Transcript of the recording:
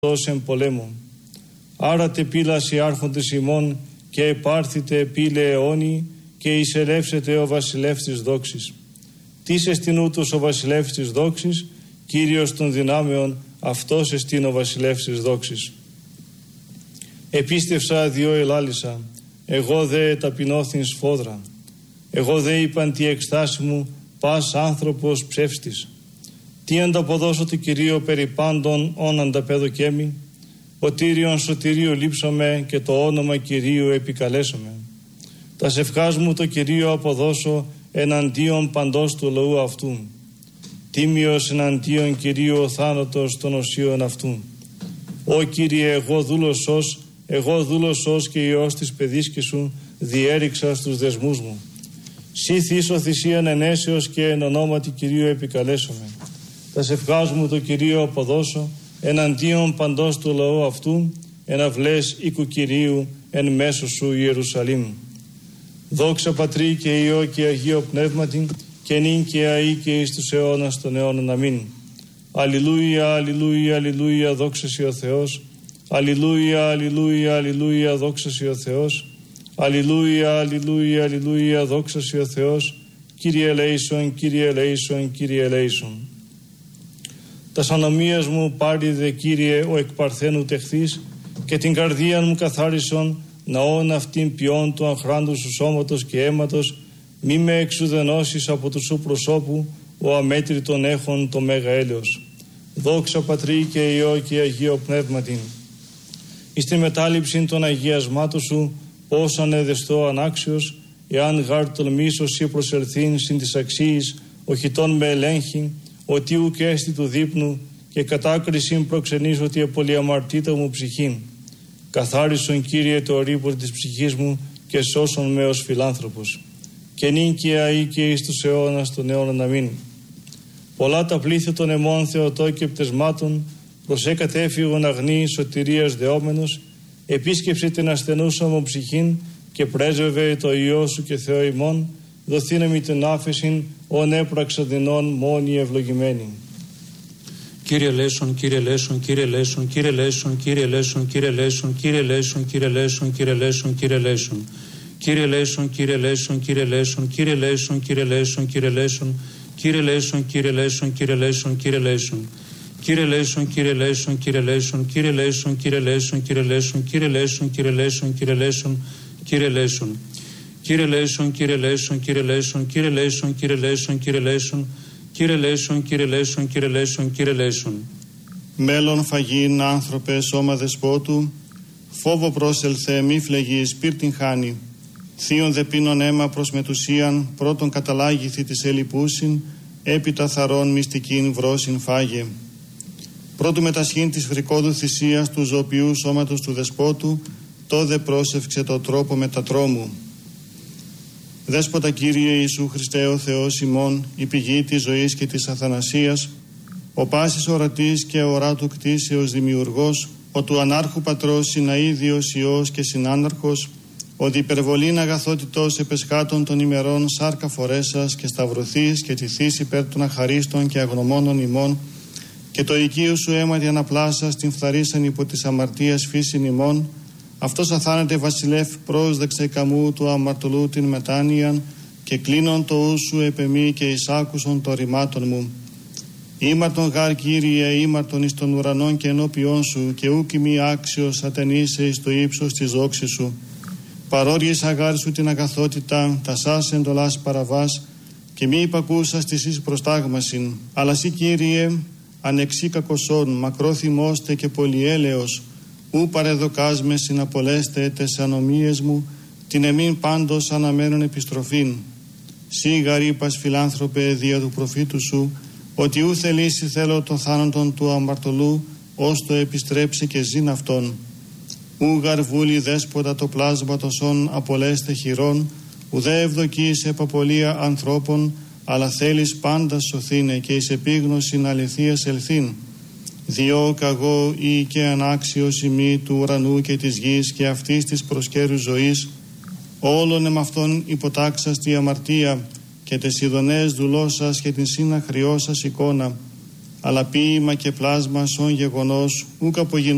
εν πολέμο. Άρατε πύλας οι άρχοντες ημών και επάρθητε πύλε αιώνι και εισελεύσετε ο βασιλεύς της δόξης. Τις εστιν ούτως ο βασιλεύς της δόξης, Κύριος των δυνάμεων, αυτός εστιν ο βασιλεύς της δόξης. Επίστευσα διό ελάλησα, εγώ δε ταπεινώθην σφόδρα. Εγώ δε είπαν τη εκστάση μου, πας άνθρωπος ψεύστης. Τι ανταποδώσω του Κυρίου περί πάντων όν ανταπέδοκέμι, ο Τύριον σωτηρίου λείψομαι και το όνομα Κυρίου επικαλέσομαι. Τα σευχάς μου το Κυρίου αποδώσω εναντίον παντός του λαού αυτού. Τίμιος εναντίον Κυρίου ο θάνατος των οσίων αυτού. Ω Κύριε, εγώ δούλος ως και Υιός της παιδίσκης σου, διέριξα στους δεσμούς μου. Σύ θύσω θυσίαν ενέσεως και εν ονόματι Κυρίου επικαλέσομαι. Τα σευχάς μου το Κυρίου αποδώσω εναντίον παντός του λαού αυτού, εν αυλές οίκου Κυρίου εν μέσω σου Ιερουσαλήμ. Δόξα Πατρί και Υιό και Αγίο Πνεύματι, και νυν και αεί και εις τους αιώνας των αιώνων. Αμήν. Αλληλούια, αλληλούια, αλληλούια, δόξα σοι ο Θεός. Αλληλούια, αλληλούια, αλληλούια, δόξα σοι ο Θεός. Αλληλούια, αλληλούια, αλληλούια, δόξα σοι ο Θεός. Κύριε ελέησον, Κύριε ελέησον, Κύριε ελέησον. Τα ανομίας μου πάρει δε Κύριε ο εκ παρθένου τεχθείς, και την καρδία μου καθάρισον ναόν αυτήν ποιόν του αχράντου σου σώματος και αίματος, μη με εξουδενώσεις από του σου προσώπου, ο αμέτρητον έχων το μέγα έλεος. Δόξα Πατρί και Υιό και Αγίο Πνεύματι. Εις τη μετάληψη των αγιασμάτων σου, πώς ανεδεστώ ανάξιος, εάν γάρ τολμήσω σύ προσελθήν συν της αξίης, οχιτών με ελέγχει, ότι ουκ έστι του δείπνου, και κατάκρισιν προξενήσω τη πολυαμαρτήτα μου ψυχήν. Καθάρισον Κύριε το ρήπο της ψυχής μου και σώσον με ως φιλάνθρωπος. Και νυν και αεί και εις τους αιώνας των αιώνων. Αμήν. Πολλά τα πλήθη των αιμών Θεοτό και πτεσμάτων, προσέκατε έφυγον αγνή σωτηρίας δεόμενος, επίσκεψε την ασθενούσα μου ψυχήν και πρέσβευε το Υιό σου και Θεό ημών, δοθήνεμι την άφεσιν, ον έπραξα δεινών μόνοι ευλογημένοι. Κύριε Λέσον, Κύριε Λέσον, Κύριε Λέσον, Κύριε Λέσον, Κύριε Λέσον, Κύριε Λέσον, Κύριε Λέσον, Κύριε Λέσον, Κύριε Λέσον, Κύριε Λέσον. Κύριε Λέσον, Κύριε Λέσον, Κύριε Λέσον, Κύριε Λέσον, Κύριε Λέσον, Κύριε Λέσον, Κύριε Λέσον, Κύριε Λέσον, Κύριε Λέσον, Κύριε Λέσον. Κύριε Λέσον, Κύριε Λέσον, Κύριε Λέσον, Κύριε Λέσον, Κύριε Λέσον, Κύριε Λέσον, Κύριε Λέσον, Κύριε Λέσον, Κύριε Λέσον, Κύριε Λέσον. Κύριε Λέσον, Κύριε Λέσον, Κύριε Λέσον, Κύριε Λέσον, Κύριε Λέσον, Κύριε Λέσον, Κύριε Λέσον, Κύριε Λέσον, Κύριε Λέσον, Κύριε Λέσον. Μέλλον φαγήν άνθρωπε σώμα δεσπότου, φόβο πρόσελθε μη φλεγείς πύρτην χάνει. Θείον δε πίνον αίμα προς μετουσίαν, πρώτον καταλάγηθη της ελιπούσιν, έπειτα θαρών μυστικήν βρόσιν φάγε. Πρώτου μετασχήν της φρικόδου θυσίας του ζωοποιού σώματος του δεσπότου, τόδε πρόσευξε το τρόπο μετατρόμου. Δέσποτα Κύριε Ιησού Χριστέ ο Θεός ημών, η πηγή της ζωής και της αθανασίας, ο πάσης ορατής και οράτου κτήσεως δημιουργός, ο του ανάρχου πατρός συναίδιος Υιός και συνάναρχος, ο διπερβολήν αγαθότητος επεσχάτων των ημερών σάρκα φορέσας και σταυρωθείς και τηθείς υπέρ των αχαρίστων και αγνωμόνων ημών, και το οικείο σου αίματι αναπλάσας την φθαρίσαν υπό της αμαρτίας φύσιν ημών, αυτός αθάνεται βασιλεύ πρόσδεξε καμού του αμαρτωλού την μετάνοιαν, και κλείνον το ου σου επεμή και εισάκουσον το ρημάτων μου. Ήμαρτον γάρ Κύριε, ήμαρτον εις των ουρανών και ενώπιόν σου, και ούκ μη άξιος ατενείσαι εις το ύψος της δόξης σου. Παρόριες αγάρ σου την αγαθότητα, τα σας εντολάς παραβάς, και μη υπακούσας της εις προστάγμασιν. Αλλά σύ Κύριε, ανεξή κακοσόν, μακρόθυμώστε και πολυέλεος, ου παρεδοκάς με συναπολέστε τες ανομίες μου, την εμήν πάντως αναμένων επιστροφήν. Σύ γαρύπας φιλάνθρωπε δια του προφήτου σου, ότι ου θελήσει θέλω των θάνατον του αμαρτωλού, ως το επιστρέψει και ζήν αυτόν. Ου γαρβούλη δέσποτα το πλάσμα τοσών απολέστε χειρών, ουδέ ευδοκείς επαπολία ανθρώπων, αλλά θέλεις πάντα σωθήνε και εις επίγνωσιν αληθείας ελθήν. Διό καγώ ή και ανάξιος ημί του ουρανού και της γης και αυτής της προσκέρου ζωής, όλων εμ' υποτάξας τη αμαρτία και τες ειδονές δουλώσας και την σύναχριώσας εικόνα, αλλά ποίημα και πλάσμα σον γεγονός ούκ απογινώ